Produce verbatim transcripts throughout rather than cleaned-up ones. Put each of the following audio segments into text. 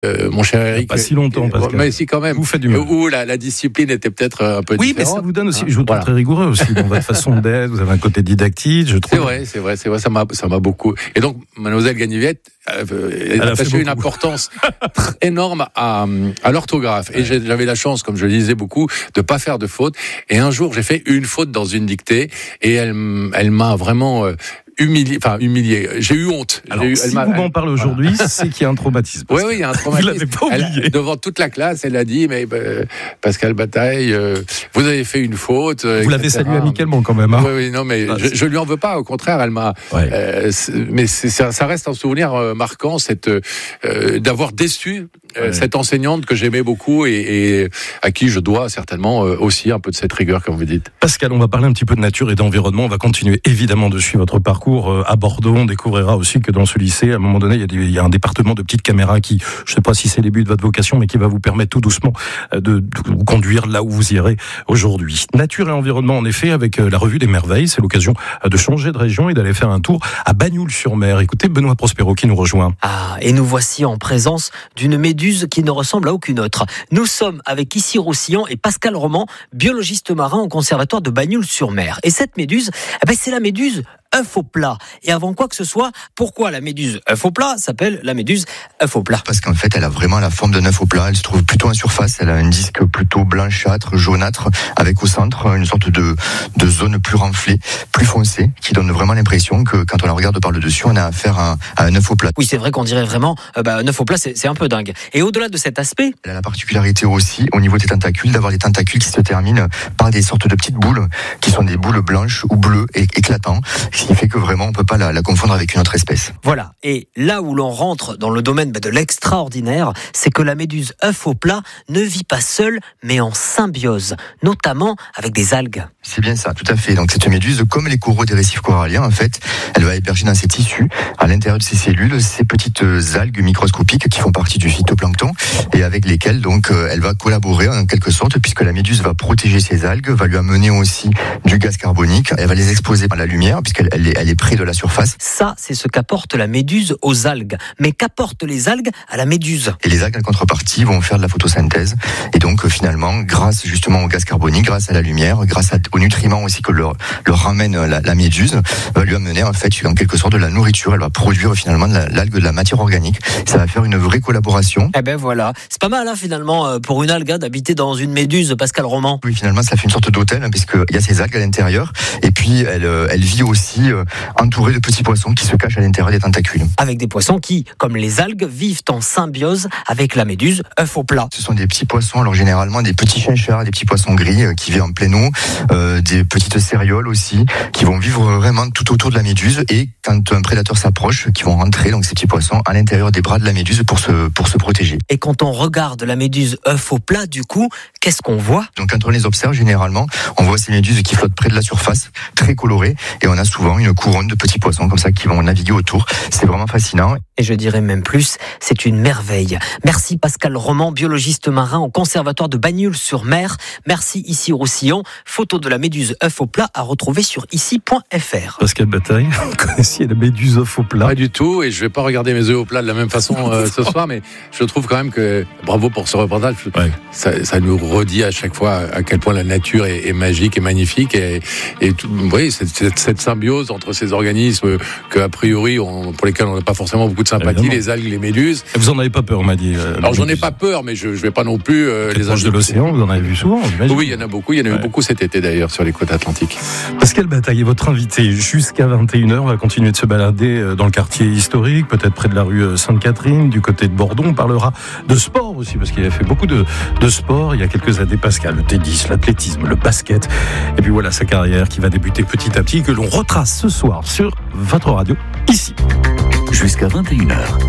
Euh, mon cher Eric, pas si longtemps, Pascal. Mais si quand même. Vous faites du mal. Où la, la discipline était peut-être un peu oui, différente. Oui, mais ça vous donne aussi. Hein, je vous trouve voilà. très rigoureux aussi dans votre façon d'être. Vous avez un côté didactique, je trouve. C'est vrai, c'est vrai, c'est vrai. Ça m'a, ça m'a beaucoup. Et donc, Mademoiselle Ganivette, euh, elle a attaché une importance énorme à, à l'orthographe. Et ouais. J'avais la chance, comme je le disais beaucoup, de pas faire de fautes. Et un jour, j'ai fait une faute dans une dictée, et elle, elle m'a vraiment euh, humilié, enfin humilié. J'ai eu honte. Alors, j'ai eu, si elle m'a, vous m'en elle, parlez aujourd'hui, voilà. C'est qu'il y a un traumatisme. Oui, oui, il y a un traumatisme. Vous l'avez pas oublié. Elle, devant toute la classe, elle a dit, mais euh, Pascal Bataille, euh, vous avez fait une faute. Vous et cetera. L'avez salué amicalement quand même. Hein. Oui, oui, non, mais ah, je, je lui en veux pas. Au contraire, elle m'a. Ouais. Euh, mais c'est, ça, ça reste un souvenir euh, marquant, cette euh, d'avoir déçu euh, ouais. cette enseignante que j'aimais beaucoup et, et à qui je dois certainement euh, aussi un peu de cette rigueur, comme vous dites. Pascal, on va parler un petit peu de nature et d'environnement. On va continuer évidemment de suivre votre parcours euh, à Bordeaux. On découvrira aussi que dans ce lycée, à un moment donné, il y a, des, il y a un département de petites caméras qui, je ne sais pas si c'est le début de votre vocation, mais qui va vous permettre tout doucement de, de vous conduire là où vous irez aujourd'hui. Nature et environnement, en effet, avec la revue des merveilles, c'est l'occasion de changer de région et d'aller faire un tour à Bagnoul-sur-Mer. Écoutez Benoît Prospero qui nous rejoint. Ah, et nous voici en présence d'une méduse qui ne ressemble à aucune autre. Nous sommes avec Issy Roussillon et Pascal Roman, biologiste marin au conservatoire de Bagnoul-sur-Mer. Et cette méduse, eh ben, c'est la méduse œuf au plat. Et avant quoi que ce soit, pourquoi la méduse œuf au plat s'appelle la méduse œuf au plat ? Parce qu'en fait, elle a vraiment la forme d'un œuf au plat. Elle se trouve plutôt en surface. Elle a un disque plutôt blanchâtre, jaunâtre, avec au centre une sorte de, de zone plus renflée, plus foncée, qui donne vraiment l'impression que quand on la regarde par le dessus, on a affaire à, à un œuf au plat. Oui, c'est vrai qu'on dirait vraiment, euh, bah, un œuf au plat, c'est, c'est un peu dingue. Et au-delà de cet aspect, elle a la particularité aussi, au niveau des tentacules, d'avoir des tentacules qui se terminent par des sortes de petites boules, qui sont des boules blanches ou bleues et éclatantes. Ce qui fait que vraiment on ne peut pas la, la confondre avec une autre espèce. Voilà, et là où l'on rentre dans le domaine bah, de l'extraordinaire, c'est que la méduse œuf au plat ne vit pas seule, mais en symbiose, notamment avec des algues. C'est bien ça, tout à fait. Donc cette méduse, comme les coraux des récifs coralliens, en fait, elle va héberger dans ses tissus, à l'intérieur de ses cellules, ces petites algues microscopiques qui font partie du phytoplancton et avec lesquelles donc elle va collaborer en quelque sorte, puisque la méduse va protéger ces algues, va lui amener aussi du gaz carbonique, elle va les exposer à la lumière puisqu'elle elle est, elle est près de la surface. Ça, c'est ce qu'apporte la méduse aux algues. Mais qu'apportent les algues à la méduse ? Et les algues, en contrepartie, vont faire de la photosynthèse. Et donc, finalement, grâce justement au gaz carbonique, grâce à la lumière, grâce à, aux nutriments aussi que leur, leur ramène la, la méduse, va lui amener en fait, en quelque sorte, de la nourriture. Elle va produire finalement de la, l'algue, de la matière organique. Ça va faire une vraie collaboration. Eh ben voilà, c'est pas mal hein, finalement pour une algue d'habiter dans une méduse, Pascal Roman. Oui, finalement, ça fait une sorte d'hôtel, hein, puisqu'il y a ces algues à l'intérieur. Et puis, elle, elle vit aussi euh, entourée de petits poissons qui se cachent à l'intérieur des tentacules. Avec des poissons qui, comme les algues, vivent en symbiose avec la méduse œuf au plat. Ce sont des petits poissons, alors généralement des petits chinchards, des petits poissons gris euh, qui vivent en pleine eau, euh, des petites cérioles aussi, qui vont vivre vraiment tout autour de la méduse et quand un prédateur s'approche, qui vont rentrer, donc ces petits poissons, à l'intérieur des bras de la méduse pour se, pour se protéger. Et quand on regarde la méduse œuf au plat, du coup, qu'est-ce qu'on voit ? Donc quand on les observe, généralement, on voit ces méduses qui flottent près de la surface, très colorées, et on a souvent une couronne de petits poissons comme ça qui vont naviguer autour. C'est vraiment fascinant. Et je dirais même plus, c'est une merveille. Merci Pascal Roman, biologiste marin au conservatoire de Bagnoul-sur-Mer. Merci Issy Roussillon. Photo de la méduse œuf au plat à retrouver sur issy point f r. Pascal Bataille, vous connaissiez la méduse œuf au plat ? Pas du tout, et je vais pas regarder mes œufs au plat de la même façon euh, ce soir, mais je trouve quand même que, bravo pour ce reportage, ouais. ça, ça nous redit à chaque fois à quel point la nature est, est magique et magnifique, et, et tout, oui, cette, cette, cette symbiose entre ces organismes que, a priori, on, pour lesquels on n'a pas forcément beaucoup de sympathie, évidemment. Les algues, les méduses. Et vous en avez pas peur, on m'a dit. Euh, Alors j'en ai pas peur, mais je, je vais pas non plus euh, les proches de l'océan, vous en avez vu souvent, j'imagine. Oui, il y en a beaucoup, il y en a ouais. eu beaucoup cet été d'ailleurs sur les côtes atlantiques. Pascal Bataille est votre invité jusqu'à vingt et une heures. On va continuer de se balader dans le quartier historique, peut-être près de la rue Sainte-Catherine, du côté de Bordeaux. On parlera de sport aussi, parce qu'il a fait beaucoup de, de sport il y a quelques années, Pascal. Le tennis, l'athlétisme, le basket. Et puis voilà sa carrière qui va débuter petit à petit, que l'on retrace ce soir sur votre radio, ici. Jusqu'à vingt et une heures.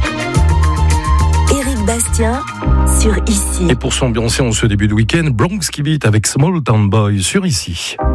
Éric Bastien sur Ici. Et pour s'ambiancer en ce début de week-end, Bronx qui beat avec Small Town Boy sur Ici.